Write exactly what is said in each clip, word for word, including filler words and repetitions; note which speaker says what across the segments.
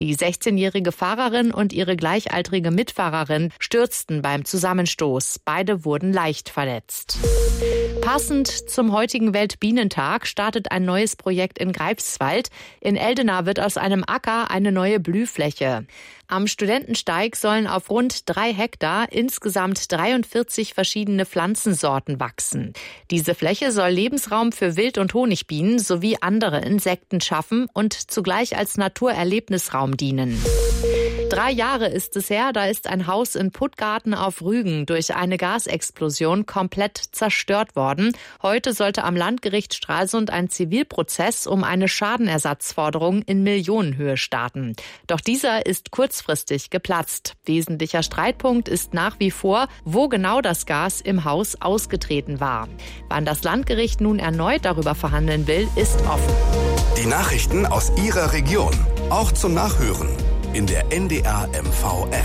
Speaker 1: Die sechzehnjährige Fahrerin und ihre gleichaltrige Mitfahrerin stürzten beim Zusammenstoß. Beide wurden leicht verletzt. Passend zum heutigen Weltbienentag startet ein neues Projekt in Greifswald. In Eldena wird aus einem Acker eine neue Blühfläche. Am Studentensteig sollen auf rund drei Hektar insgesamt dreiundvierzig verschiedene Pflanzensorten wachsen. Diese Fläche soll Lebensraum für Wild- und Honigbienen sowie andere Insekten schaffen und zugleich als Naturerlebnisraum dienen. Drei Jahre ist es her, da ist ein Haus in Puttgarten auf Rügen durch eine Gasexplosion komplett zerstört worden. Heute sollte am Landgericht Stralsund ein Zivilprozess um eine Schadenersatzforderung in Millionenhöhe starten. Doch dieser ist kurzfristig geplatzt. Wesentlicher Streitpunkt ist nach wie vor, wo genau das Gas im Haus ausgetreten war. Wann das Landgericht nun erneut darüber verhandeln will, ist offen.
Speaker 2: Die Nachrichten aus Ihrer Region, auch zum Nachhören in der N D R M V-App.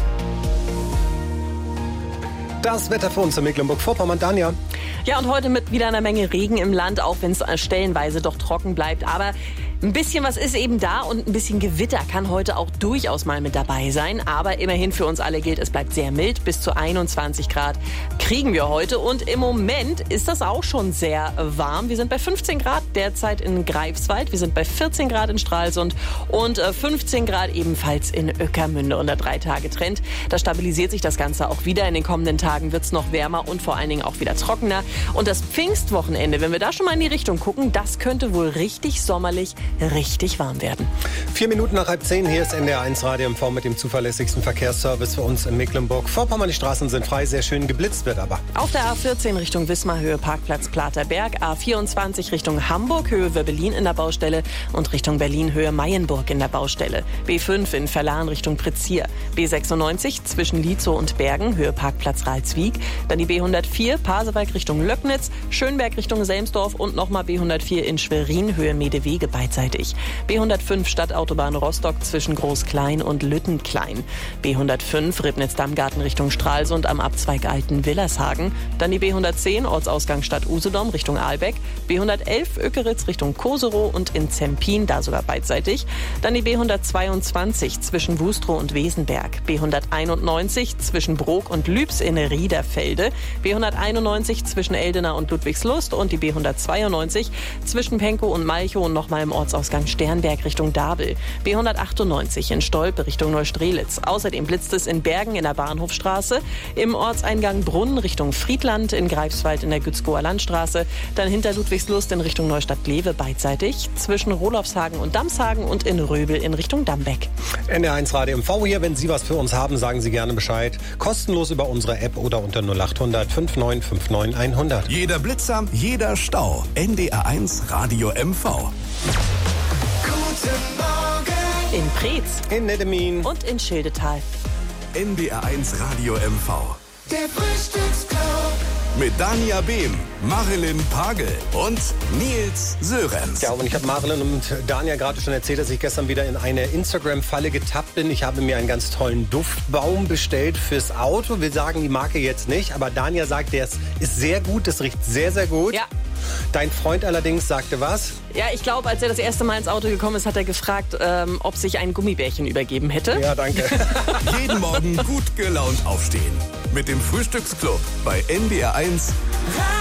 Speaker 3: Das Wetter für uns in Mecklenburg-Vorpommern, Danja.
Speaker 4: Ja, und heute mit wieder einer Menge Regen im Land, auch wenn es stellenweise doch trocken bleibt. Aber ein bisschen was ist eben da und ein bisschen Gewitter kann heute auch durchaus mal mit dabei sein. Aber immerhin für uns alle gilt, es bleibt sehr mild. Bis zu einundzwanzig Grad kriegen wir heute. Und im Moment ist das auch schon sehr warm. Wir sind bei fünfzehn Grad derzeit in Greifswald. Wir sind bei vierzehn Grad in Stralsund und fünfzehn Grad ebenfalls in Ueckermünde. Und der Drei-Tage-Trend, da stabilisiert sich das Ganze auch wieder. In den kommenden Tagen wird es noch wärmer und vor allen Dingen auch wieder trockener. Und das Pfingstwochenende, wenn wir da schon mal in die Richtung gucken, das könnte wohl richtig sommerlich, richtig warm werden.
Speaker 3: Vier Minuten nach halb zehn, hier ist N D R eins Radio M V mit dem zuverlässigsten Verkehrsservice für uns in Mecklenburg-Vorpommern. Die Straßen sind frei, sehr schön geblitzt wird aber.
Speaker 4: Auf der A vierzehn Richtung Wismar, Höhe Parkplatz Platerberg, A vierundzwanzig Richtung Hamburg, Höhe Wöbbelin in der Baustelle und Richtung Berlin, Höhe Mayenburg in der Baustelle. B fünf in Verlan Richtung Prizier, B sechsundneunzig zwischen Lietzow und Bergen, Höhe Parkplatz Ralswiek, dann die B hundertvier Pasewalk Richtung Löcknitz, Schönberg Richtung Selmsdorf und nochmal B hundertvier in Schwerin, Höhe Medewege beidseitig. B hundertfünf Stadtautobahn Rostock zwischen Groß-Klein und Lüttenklein. B hundertfünf Ribnitz-Dammgarten Richtung Stralsund am Abzweig Alten-Willershagen. Dann die B hundertzehn Ortsausgang Stadt Usedom Richtung Ahlbeck. B hundertelf Ökeritz Richtung Koserow und in Zempin, da sogar beidseitig. Dann die B hundertzweiundzwanzig zwischen Wustrow und Wesenberg. B hunderteinundneunzig zwischen Brok und Lübs in Riederfelde. B hunderteinundneunzig zwischen Eldena und Ludwigslust und die B hundertzweiundneunzig zwischen Penkow und Malchow und nochmal im Ortsausgang Sternberg Richtung Dabel. B hundertachtundneunzig in Stolpe Richtung Neustrelitz. Außerdem blitzt es in Bergen in der Bahnhofstraße, im Ortseingang Brunn Richtung Friedland, in Greifswald in der Gützkower Landstraße, dann hinter Ludwigslust in Richtung Neustadt-Glewe beidseitig, zwischen Rolofshagen und Damshagen und in Röbel in Richtung Dambeck.
Speaker 3: N D R eins Radio M V hier. Wenn Sie was für uns haben, sagen Sie gerne Bescheid. Kostenlos über unsere App oder unter null acht hundert fünfundneunzig neunundfünfzig hundert.
Speaker 2: Jeder Blitzer, jeder Stau. N D R eins Radio M V.
Speaker 5: Guten Morgen
Speaker 4: In Preetz
Speaker 3: In Neddemin
Speaker 4: und in Schildetal.
Speaker 2: N D R eins Radio M V.
Speaker 5: der Frühstücksclub.
Speaker 2: Mit Danja Behm, Marilyn Pagel und Nils Sörenz.
Speaker 3: Ja, und ich habe Marilyn und Danja gerade schon erzählt, dass ich gestern wieder in eine Instagram-Falle getappt bin. Ich habe mir einen ganz tollen Duftbaum bestellt fürs Auto. Wir sagen die Marke jetzt nicht, aber Danja sagt, der ist, ist sehr gut, das riecht sehr, sehr gut.
Speaker 4: Ja.
Speaker 3: Dein Freund allerdings sagte was?
Speaker 4: Ja, ich glaube, als er das erste Mal ins Auto gekommen ist, hat er gefragt, ähm, ob sich ein Gummibärchen übergeben hätte.
Speaker 3: Ja, danke.
Speaker 2: Jeden Morgen gut gelaunt aufstehen. Mit dem Frühstücksclub bei N D R eins.